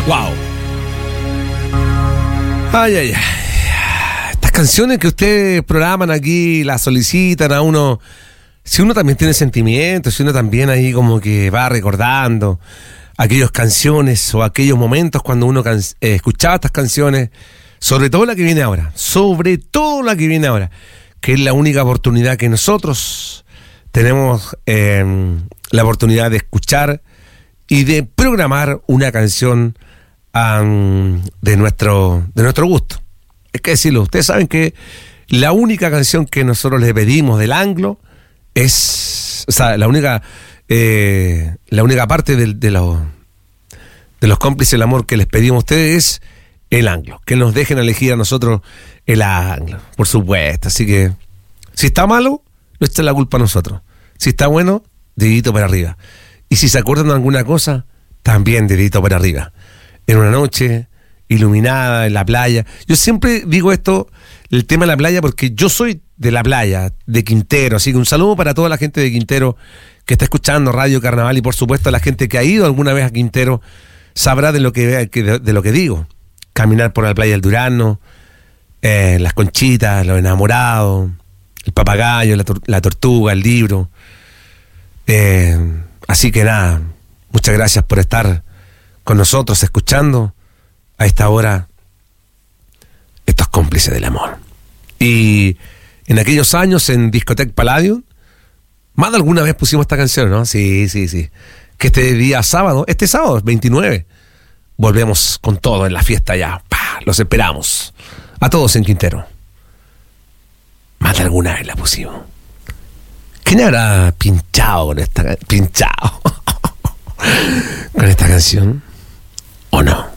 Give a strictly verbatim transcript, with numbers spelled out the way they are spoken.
Wow. Ay, ay, ay. Estas canciones que ustedes programan aquí, las solicitan a uno. Si uno también tiene sentimientos, si uno también ahí como que va recordando aquellas canciones o aquellos momentos cuando uno can- eh, escuchaba estas canciones, sobre todo la que viene ahora, sobre todo la que viene ahora, que es la única oportunidad que nosotros tenemos, eh, la oportunidad de escuchar y de programar una canción um, de nuestro de nuestro gusto. Es que decirlo, ustedes saben que la única canción que nosotros le pedimos del anglo es, o sea, la única eh, la única parte de, de los de los cómplices del amor que les pedimos a ustedes es el anglo, que nos dejen elegir a nosotros el anglo, por supuesto. Así que si está malo, no echa la culpa a nosotros. Si está bueno, dedito para arriba. Y si se acuerdan de alguna cosa, también dedito para arriba. En una noche iluminada, en la playa. Yo siempre digo esto, el tema de la playa, porque yo soy de la playa, de Quintero. Así que un saludo para toda la gente de Quintero que está escuchando Radio Carnaval, y por supuesto a la gente que ha ido alguna vez a Quintero sabrá de lo que, de, de lo que digo. Caminar por la playa del Durano, eh, las conchitas, los enamorados, el papagayo, la, tor- la tortuga, el libro. Eh, así que nada, muchas gracias por estar con nosotros escuchando a esta hora estos cómplices del amor. Y en aquellos años en Discoteca Palladium, más de alguna vez pusimos esta canción, ¿no? Sí, sí, sí. Que este día sábado, este sábado, veintinueve, volvemos con todo en la fiesta ya. ¡Pah! Los esperamos. A todos en Quintero. Más de alguna vez la pusimos. ¿Quién habrá pinchado con esta, pinchado con esta canción? ¿O no?